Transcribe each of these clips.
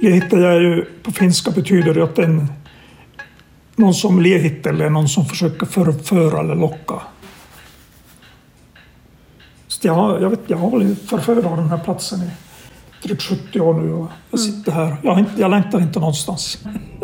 Liehittäjä är ju på finska betyder det att någon som liehittelee, någon som försöker förföra eller locka. Så jag har väl förförat den här platsen i drygt 70 år nu och jag sitter här. Jag längtar inte någonstans.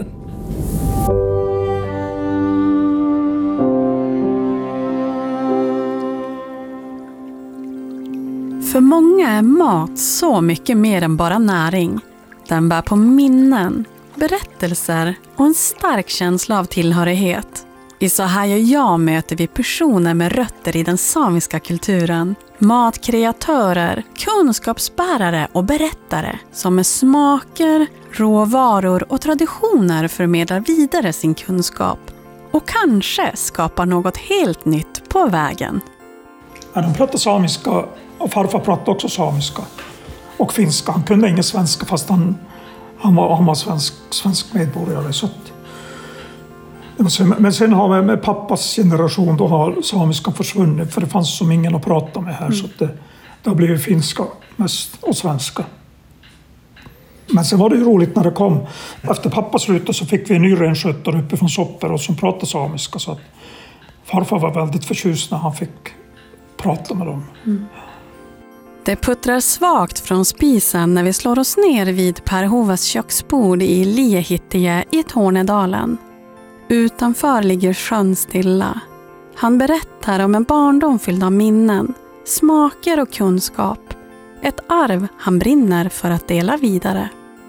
För många är mat så mycket mer än bara näring. Den bär på minnen, berättelser och en stark känsla av tillhörighet. I Så här gör jag möter vi personer med rötter i den samiska kulturen. Matkreatörer, kunskapsbärare och berättare som med smaker, råvaror och traditioner förmedlar vidare sin kunskap. Och kanske skapar något helt nytt på vägen. Ja, de pratar samiska och farfar pratade också samiska och finska. Han kunde ingen svenska fast han var svensk medborgare. Så att, men sen har vi med pappas generation då har samiskan försvunnit för det fanns som ingen att prata med här så att det har blivit finska mest och svenska. Men sen var det ju roligt när det kom. Efter pappa slutade så fick vi en ny renskötare uppifrån Sopper och som pratade samiska så att farfar var väldigt förtjust när han fick prata med dem. Det puttrar svagt från spisen när vi slår oss ner vid Per Hovas köksbord i Liehittäjä i Tornedalen. Utanför ligger sjön stilla. Han berättar om en barndom fylld av minnen, smaker och kunskap. Ett arv han brinner för att dela vidare.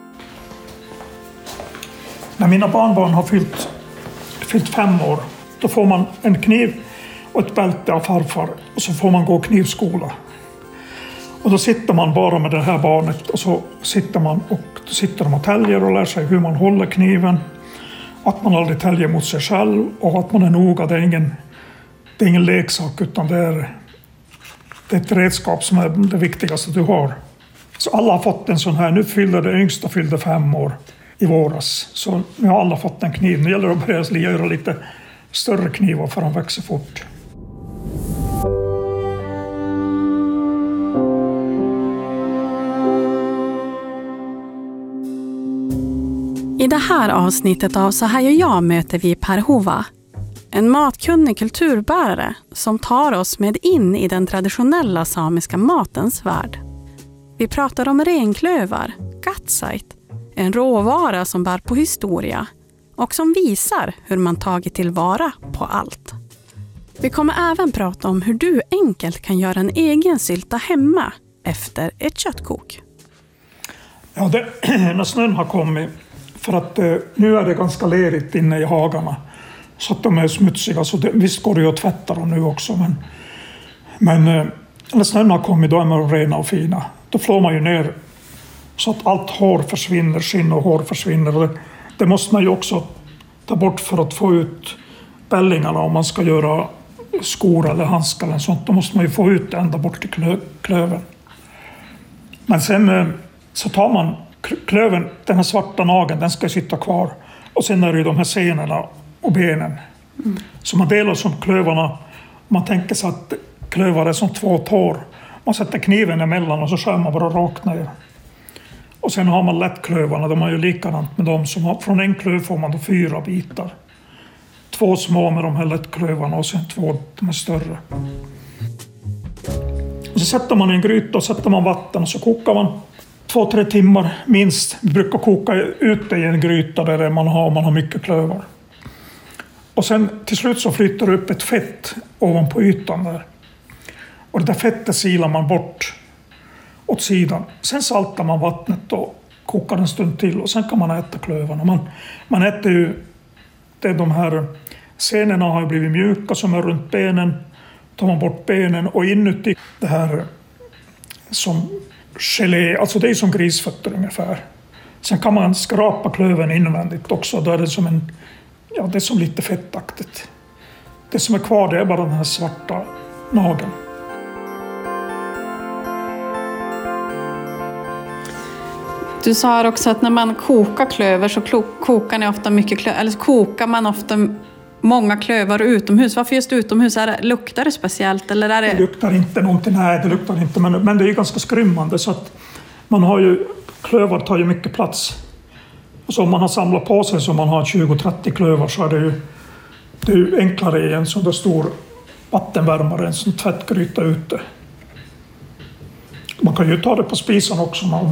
När mina barnbarn har fyllt 5 år, då får man en kniv och ett bälte av farfar och så får man gå knivskola. Och då sitter man bara med det här barnet och så sitter de och täljer och lär sig hur man håller kniven. Att man aldrig täljer mot sig själv och att man är noga. Det är ingen leksak utan det är ett redskap som är det viktigaste du har. Så alla har fått en sån här. Nu det yngsta fyllde 5 år i våras. Så nu har alla fått en kniv. Nu gäller det att börja göra lite större knivar för att de växer fort. I det här avsnittet av Så här gör jag möter vi Per Hova. En matkunnig kulturbärare som tar oss med in i den traditionella samiska matens värld. Vi pratar om renklövar, gatsait, en råvara som bär på historia och som visar hur man tagit tillvara på allt. Vi kommer även prata om hur du enkelt kan göra en egen sylta hemma efter ett köttkok. Ja, när snön har kommit, för att nu är det ganska lerigt inne i hagarna så att de är smutsiga, så visst går det ju att tvätta dem nu också, men när snön har kommit då är de rena och fina. Då flår man ju ner så att allt hår försvinner, skinn och hår försvinner, och det måste man ju också ta bort för att få ut bällingarna om man ska göra skor eller handskar eller sånt. Då måste man ju få ut det ända bort till klöven. Men sen så tar man klöven, den här svarta nageln, den ska sitta kvar. Och sen är det ju de här senorna och benen. Så man delar som klövarna. Man tänker sig att klövar är som 2 tår. Man sätter kniven emellan och så skär man bara rakt ner. Och sen har man lättklövarna, de är ju likadant med dem. Som från en klöv får man då 4 bitar. 2 små med de här lättklövarna och sen 2 de är större. Och så sätter man i en gryta och sätter man vatten och så kokar man 2-3 timmar minst. Vi brukar koka ute i en gryta där man har mycket klövar. Och sen till slut så flyttar det upp ett fett ovanpå ytan där. Och det där fettet silar man bort åt sidan. Sen saltar man vattnet och kokar en stund till och sen kan man äta klövarna. Man äter ju de här senorna har blivit mjuka som är runt benen. Tar man bort benen och inuti det här som gelé, alltså det är som grisfötter ungefär. Sen kan man skrapa klöven invändigt också, då är det som det är som lite fettaktigt. Det som är kvar det är bara den här svarta nageln. Du sa också att när man kokar klöver så kokar ni ofta mycket klöver, eller kokar man ofta många klövar utomhus. Varför just utomhus? Luktar det speciellt? Eller är det... Det luktar inte någonting, nej det luktar inte, men det är ju ganska skrymmande så att man har ju, klövar tar ju mycket plats. Så om man har samlat på sig så man har 20-30 klövar så är det är ju enklare i en sån där stor vattenvärmare, en sån tvättgryta ute. Man kan ju ta det på spisen också.